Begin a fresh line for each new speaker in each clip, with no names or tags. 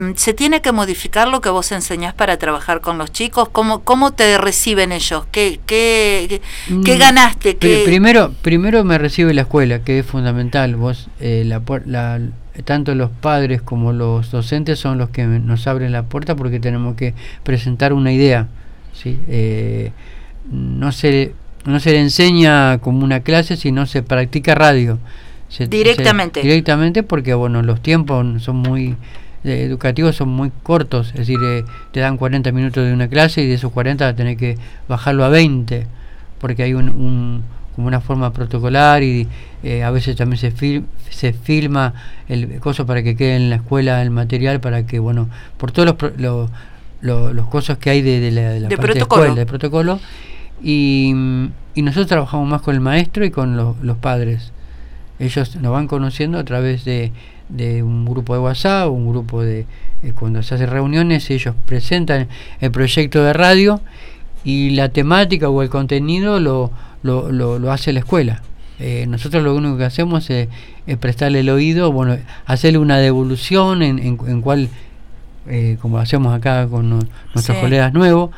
¿Se tiene que modificar lo que vos enseñás para trabajar con los chicos? ¿Cómo te reciben ellos? ¿Qué ganaste?
Primero me recibe la escuela, que es fundamental. Vos, tanto los padres como los docentes son los que nos abren la puerta, porque tenemos que presentar una idea, ¿sí? No se le enseña como una clase, sino se practica radio. Directamente, porque bueno, los tiempos son muy educativos, son muy cortos, es decir, te dan 40 minutos de una clase y de esos 40 tenés que bajarlo a 20, porque hay como una forma protocolar, y a veces también se filma el coso para que quede en la escuela el material, para que, bueno, por todos los cosas que hay de la parte
protocolo.
De escuela, de protocolo, y nosotros trabajamos más con el maestro y con los padres. Ellos nos van conociendo a través de un grupo de WhatsApp, un grupo de cuando se hacen reuniones, ellos presentan el proyecto de radio, y la temática o el contenido lo hace la escuela. Nosotros lo único que hacemos es prestarle el oído, bueno, hacerle una devolución en cual, como hacemos acá con nuestros colegas nuevos,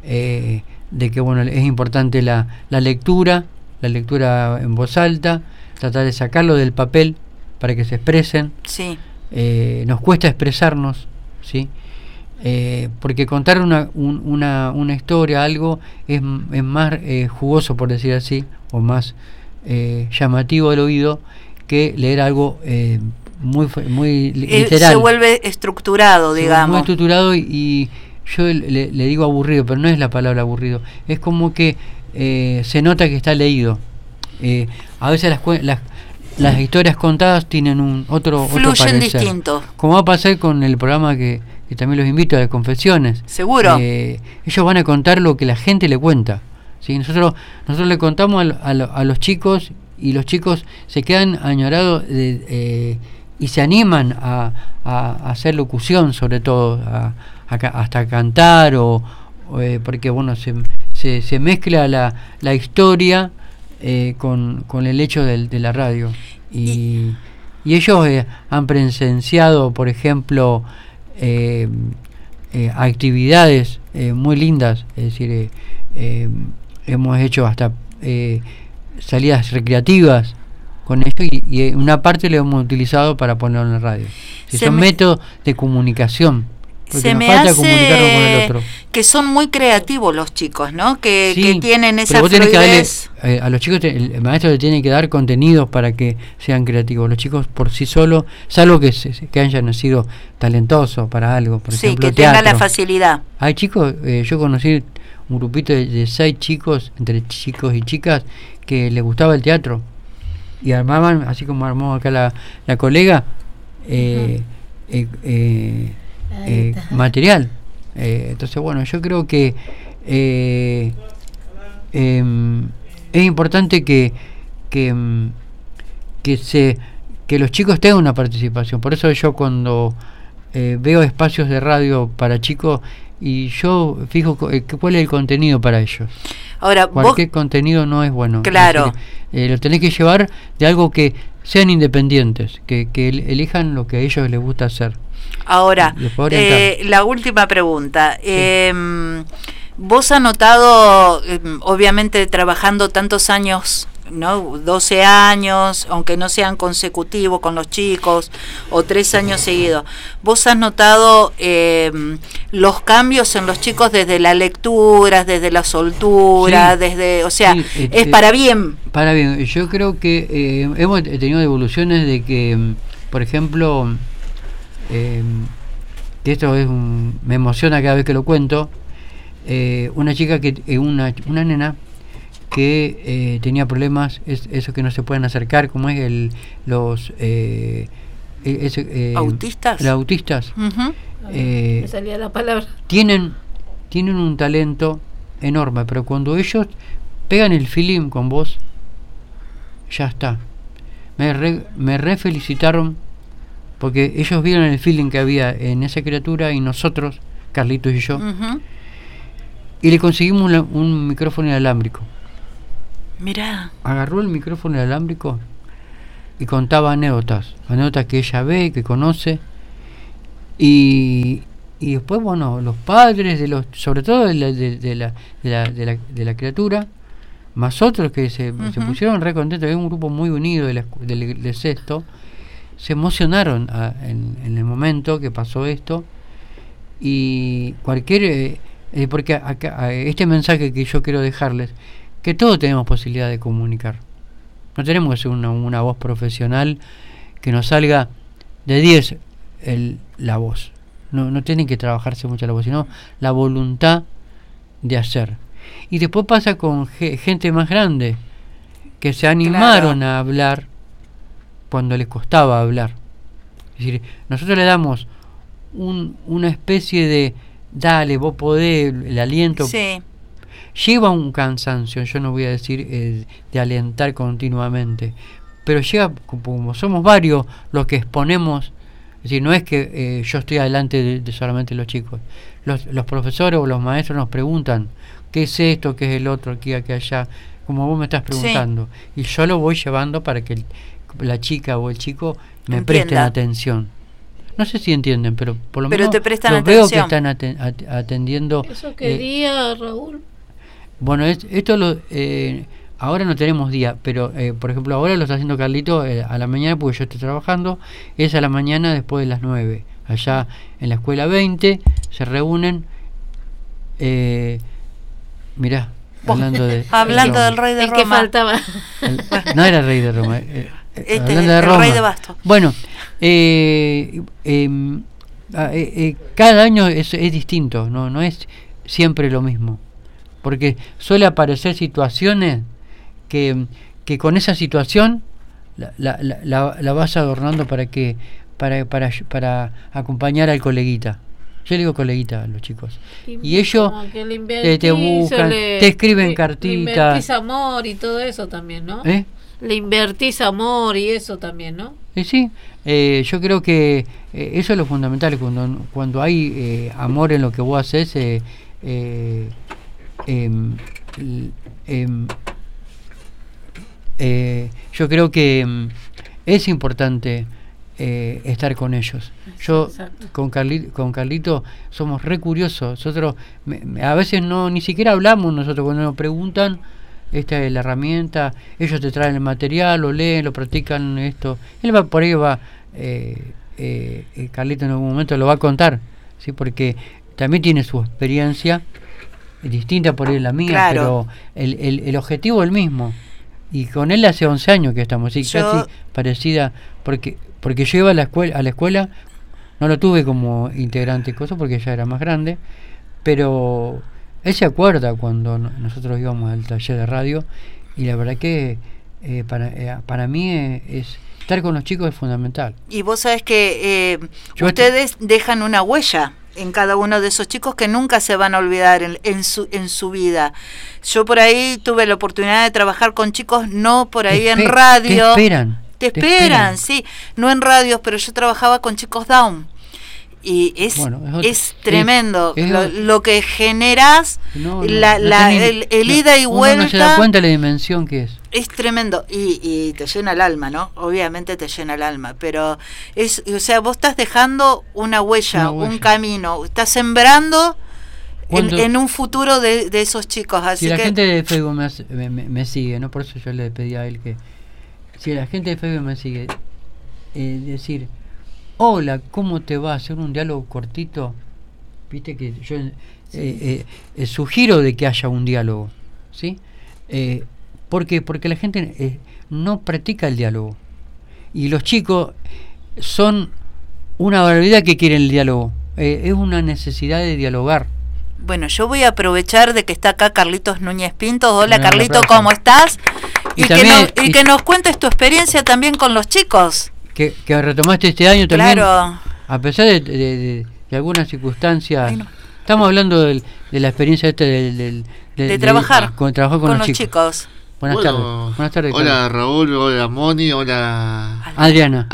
de que bueno, es importante la lectura en voz alta, tratar de sacarlo del papel para que se expresen.
Sí.
Nos cuesta expresarnos, ¿sí? Porque contar una historia, algo, es más jugoso, por decir así, o más llamativo del oído, que leer algo muy literal. Se
vuelve estructurado, digamos.
Muy estructurado, y yo le digo aburrido, pero no es la palabra aburrido, es como que se nota que está leído. A veces las historias contadas tienen otro parecer,
distinto,
como va a pasar con el programa que también los invito, a de confesiones.
Seguro.
Ellos van a contar lo que la gente le cuenta, ¿sí? Nosotros le contamos a los chicos, y los chicos se quedan añorados y se animan a hacer locución, sobre todo hasta cantar, porque bueno, se mezcla la historia con el hecho de la radio, y ellos han presenciado, por ejemplo, actividades muy lindas, es decir, hemos hecho hasta salidas recreativas con ellos, y una parte lo hemos utilizado para ponerlo en la radio. Son métodos de comunicación.
Se me hace que son muy creativos los chicos, ¿no? Que tienen esa fluidez.
A los chicos el maestro le tiene que dar contenidos para que sean creativos. Los chicos por sí solos, salvo que hayan nacido talentosos para algo, por ejemplo,
que tengan la facilidad.
Hay chicos, yo conocí un grupito de 6 chicos, entre chicos y chicas, que les gustaba el teatro, y armaban, así como armó acá la colega, material. Entonces bueno, yo creo que es importante que los chicos tengan una participación. Por eso yo, cuando veo espacios de radio para chicos, y yo fijo cuál es el contenido para ellos.
Ahora,
cualquier contenido no es bueno.
Claro.
Es decir, lo tenés que llevar de algo que sean independientes, que elijan lo que a ellos les gusta hacer.
Ahora, la última pregunta. Sí. Vos has notado, obviamente trabajando tantos años, ¿no? 12 años, aunque no sean consecutivos con los chicos, o 3 años seguidos, ¿vos has notado los cambios en los chicos desde la lectura, desde la soltura, desde, o sea, es para bien?
Para bien. Yo creo que hemos tenido evoluciones de que, por ejemplo, que esto me emociona cada vez que lo cuento, una chica una nena que tenía problemas, eso que no se pueden acercar, como es los
autistas.
Los autistas.
Me salía la palabra.
Tienen un talento enorme, pero cuando ellos pegan el feeling con vos, ya está. Me felicitaron, porque ellos vieron el feeling que había en esa criatura y nosotros, Carlitos y yo, y le conseguimos un micrófono inalámbrico.
Mirá.
Agarró el micrófono inalámbrico y contaba anécdotas que ella ve, que conoce, Y después, bueno, los padres, sobre todo de la criatura, más otros que se pusieron re contentos. Hay un grupo muy unido del sexto, se emocionaron en el momento que pasó esto. Y cualquier porque acá, este mensaje que yo quiero dejarles, que todos tenemos posibilidad de comunicar, no tenemos que ser una voz profesional que nos salga de 10 la voz, no tienen que trabajarse mucho la voz, sino la voluntad de hacer. Y después pasa con gente más grande que se animaron a hablar cuando les costaba hablar. Es decir, nosotros le damos una especie de dale, vos podés, el aliento.
Sí.
Lleva un cansancio, yo no voy a decir de alentar continuamente, pero llega, como somos varios los que exponemos. Es decir, no es que yo estoy adelante de solamente los chicos. Los profesores o los maestros nos preguntan qué es esto, qué es el otro, aquí allá, como vos me estás preguntando. Sí. Y yo lo voy llevando para que la chica o el chico me presten atención. No sé si entienden, pero por lo menos
te prestan
los
atención.
Veo que están atendiendo.
¿Eso qué día, Raúl?
Bueno, esto ahora no tenemos día, pero por ejemplo ahora lo está haciendo Carlito a la mañana, porque yo estoy trabajando, es a la mañana después de las 9. Allá en la escuela 20 se reúnen, mirá, hablando
del rey de Roma.
Que faltaba.
No era el rey de Roma, hablando de Roma.
El rey de Bastos.
Bueno, cada año es distinto, no es siempre lo mismo, porque suele aparecer situaciones que con esa situación la vas adornando para acompañar al coleguita. Yo le digo coleguita a los chicos. Y ellos te buscan, te escriben cartitas. Le
invertís amor y todo eso también, ¿no? Le invertís amor y eso también, ¿no?
Sí, yo creo que eso es lo fundamental. Cuando hay amor en lo que vos haces, yo creo que es importante estar con ellos. Yo con Carlito somos re curiosos. Nosotros a veces ni siquiera hablamos nosotros cuando nos preguntan. Esta es la herramienta, ellos te traen el material, lo leen, lo practican esto. Él va por ahí, Carlito en algún momento lo va a contar, ¿sí? Porque también tiene su experiencia distinta por ahí la mía, claro. Pero el objetivo es el mismo. Y con él hace 11 años que estamos, ¿sí? Casi parecida, porque yo iba a la escuela, no lo tuve como integrante, porque ya era más grande, pero él se acuerda cuando nosotros íbamos al taller de radio, y la verdad que para mí es estar con los chicos es fundamental.
Y vos sabés que ustedes dejan una huella en cada uno de esos chicos que nunca se van a olvidar en su vida. Yo por ahí tuve la oportunidad de trabajar con chicos, no por ahí en radio. Te esperan, sí, no en radios, pero yo trabajaba con chicos Down. Y es tremendo lo que generas, el ida y vuelta.
No se da cuenta de la dimensión que es.
Es tremendo y te llena el alma, ¿no? Obviamente te llena el alma, pero vos estás dejando una huella, un camino, estás sembrando en un futuro de esos chicos. Así
si la gente de Facebook me sigue, ¿no? Por eso yo le pedí a él que, si la gente de Facebook me sigue, decir: hola, ¿cómo te va? Hacer un diálogo cortito. Viste que yo sugiero de que haya un diálogo, ¿sí? Porque la gente no practica el diálogo. Y los chicos son una barbaridad que quieren el diálogo. Es una necesidad de dialogar.
Bueno, yo voy a aprovechar de que está acá Carlitos Núñez Pinto. Hola, Carlito, ¿cómo estás? Y que nos cuentes tu experiencia también con los chicos.
Que retomaste este año también,
claro.
A pesar de algunas circunstancias. Estamos hablando de la experiencia de
trabajar
con los chicos. Buenas tardes.
Hola Raúl, hola Moni, hola
Adriana.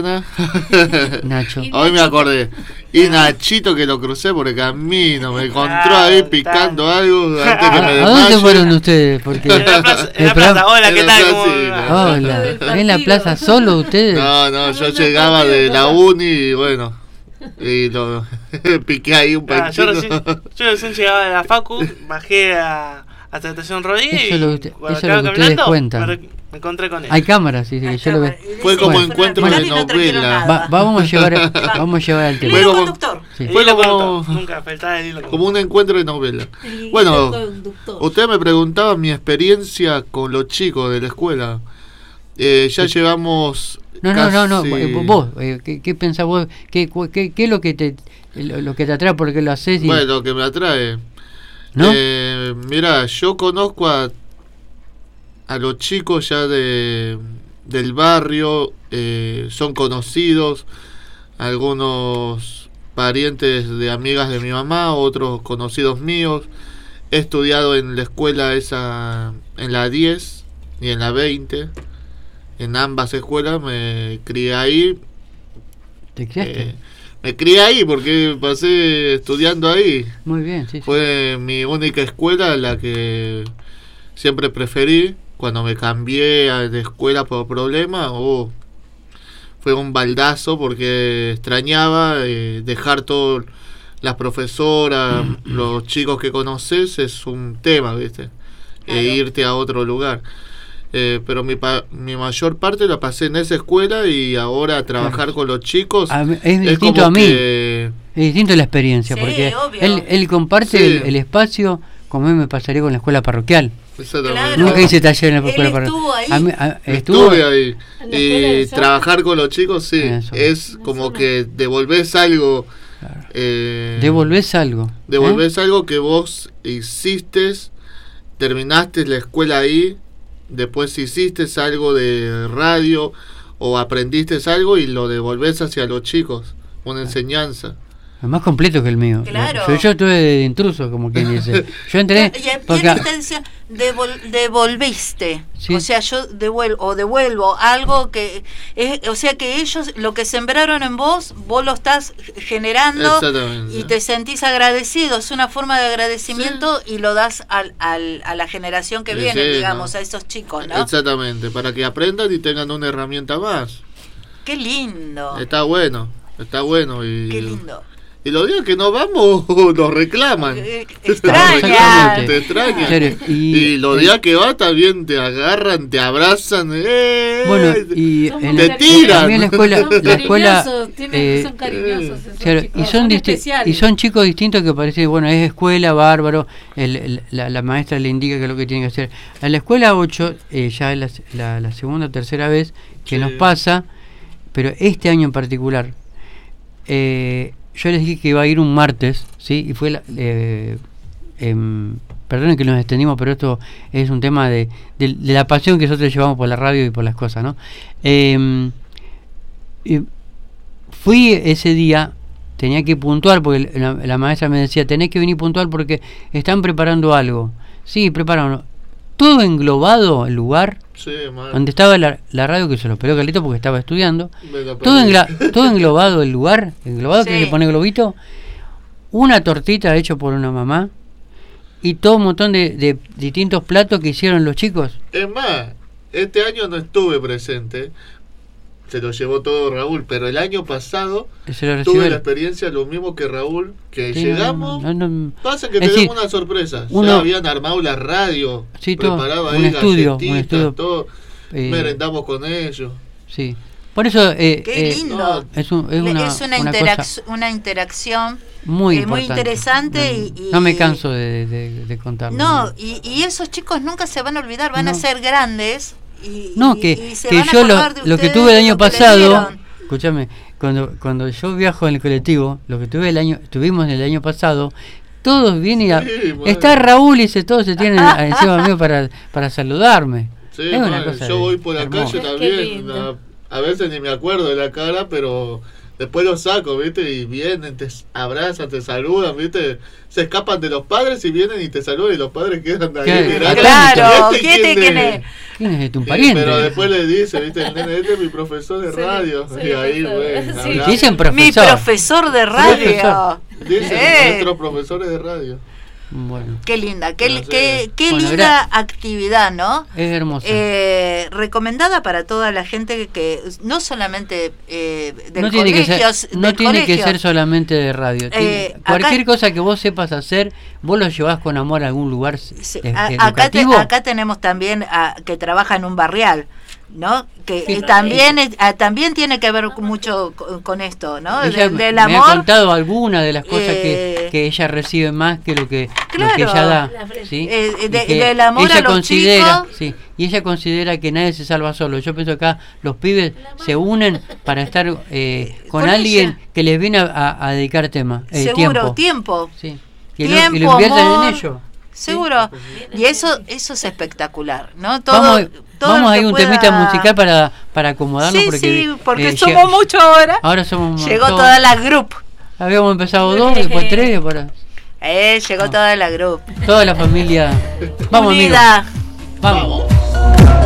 Nacho. Hoy me acordé. Y Nachito, que lo crucé por el camino, me encontró ahí picando algo antes que me desmaye.
¿A dónde fueron ustedes? Porque
en la plaza. Hola, ¿qué tal?
Hola. ¿En la plaza solo ustedes?
No, yo llegaba de la uni y bueno, y lo piqué ahí un panchito.
Yo recién llegaba de la facu, bajé a la estación Rodríguez
eso es lo que ustedes cuentan.
Me encontré con él.
Hay cámaras, sí, yo lo veo.
Fue como encuentro de novela.
Vamos a llevar al tema.
El hilo conductor.
Fue como,
nunca faltaba el hilo conductor.
Como un encuentro de novela. Bueno, usted me preguntaba mi experiencia con los chicos de la escuela. Ya llevamos...
No. Vos, ¿qué pensás vos? ¿Qué es lo que te atrae? ¿Por qué lo haces?
Bueno, lo que me atrae...
¿No?
Mira, yo conozco a los chicos ya del barrio, son conocidos, algunos parientes de amigas de mi mamá, otros conocidos míos. He estudiado en la escuela esa, en la 10 y en la 20, en ambas escuelas me crié ahí.
¿Te criaste?
Me crié ahí porque pasé estudiando ahí.
Muy bien, sí.
Fue mi única escuela, la que siempre preferí. Cuando me cambié de escuela por problema, fue un baldazo porque extrañaba dejar todas las profesoras, los chicos que conoces, es un tema, ¿viste? Claro. Irte a otro lugar. Pero mi mayor parte la pasé en esa escuela y ahora trabajar con los chicos
es distinto a mí. Es distinto la experiencia, sí, porque él comparte el espacio como a mí me pasaría con la escuela parroquial.
Claro.
Nunca hice taller en la escuela
parroquial.
Estuve ahí. Y trabajar con los chicos, sí, es como que devolvés algo.
Claro. Devolvés algo.
Devolvés algo que vos hiciste, terminaste la escuela ahí. Después hiciste algo de radio o aprendiste algo y lo devolvés hacia los chicos, una enseñanza.
Es más completo que el mío.
Claro.
Yo estuve de intruso, como quien dice. Yo entré.
Porque devolviste. ¿Sí? O sea, yo devuelvo algo que o sea que ellos lo que sembraron en vos lo estás generando y te sentís agradecido. Es una forma de agradecimiento, sí. Y lo das a la generación que viene, digamos, a esos chicos, ¿no?
Exactamente, para que aprendan y tengan una herramienta más.
Qué lindo.
Está bueno.
Qué lindo.
Y los días que no vamos nos reclaman.
Te extrañan.
Y los días que vas también te agarran, te abrazan.
Bueno, y
te tiran.
También la escuela
son cariñosos.
Claro, y son chicos distintos que parece, bueno, es escuela, bárbaro. La maestra le indica qué es lo que tiene que hacer. A la escuela 8, ya es la segunda o tercera vez que nos pasa, pero este año en particular. Yo les dije que iba a ir un martes, ¿sí? Y fue perdonen que nos extendimos, pero esto es un tema de la pasión que nosotros llevamos por la radio y por las cosas, ¿no? Fui ese día, tenía que ir puntual, porque la maestra me decía, tenés que venir puntual porque están preparando algo. Sí, prepararon. Todo englobado el lugar, sí, donde estaba la radio, que se lo esperó Carlito porque estaba estudiando. Todo englobado el lugar, englobado, sí. Que se pone globito, una tortita hecha por una mamá y todo un montón de distintos platos que hicieron los chicos.
Es más, este año no estuve presente, se lo llevó todo Raúl, pero el año pasado tuve la experiencia lo mismo que Raúl, que sí, llegamos, pasa que tenemos una sorpresa, ya habían armado la radio,
sí,
preparaba
un estudio,
todo, merendamos con ellos.
Sí, por eso
qué lindo.
Es
una interacción
muy
interesante.
No me canso de contarlo.
No, y esos chicos nunca se van a olvidar, van a ser grandes.
Que yo lo que tuve el año pasado, escúchame, cuando yo viajo en el colectivo, lo que tuvimos el año pasado, todos vienen está Raúl y todos se tienen encima mío para saludarme.
Sí, es una cosa yo voy por la calle también, a veces ni me acuerdo de la cara, pero después los saco, ¿viste? Y vienen, te abrazan, te saludan, ¿viste? Se escapan de los padres y vienen y te saludan y los padres quedan ahí mirando.
Claro, ¿quién es?
¿Quién es tu pariente?
Pero después le dice, ¿viste? El nene, este es mi profesor de radio. Y ahí, güey.
Dicen profesor.
Mi profesor de radio.
Dicen nuestros profesores de radio.
Bueno.
Qué linda, qué linda actividad, ¿no?
Es hermosa.
Recomendada para toda la gente que no solamente del
no tiene que ser solamente de radio. Cualquier cosa que vos sepas hacer, vos lo llevás con amor a algún lugar educativo.
Acá tenemos también que trabaja en un barrial, ¿no? Que también tiene que ver mucho con esto, ¿no? Del amor.
Me ha contado algunas de las cosas que ella recibe más que lo que ella da, ¿sí?
Del amor
ella
a los
considera,
chicos.
sí, y ella considera que nadie se salva solo. Yo pienso que acá los pibes se unen para estar con alguien que les viene a dedicar tiempo. Sí. Y lo invierten en ello.
Seguro. Y eso es espectacular, ¿no?
Vamos a ir un temita musical para acomodarnos.
Porque somos muchos ahora.
Ahora somos
Llegó toda la group.
Habíamos empezado 2, después 3.
Llegó toda la group.
Toda la familia. Vamos,
unida.
Amigos. Vamos.